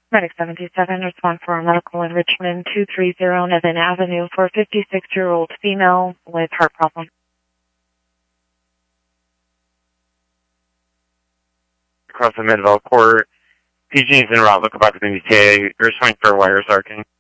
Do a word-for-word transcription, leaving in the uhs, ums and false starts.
Medic seventy-seven, respond for medical enrichment two three zero Nevin Avenue for a fifty-six-year-old female with heart problem. Across the Midvale Court, P G is en route, look about the M B T A, responding for wires arcing.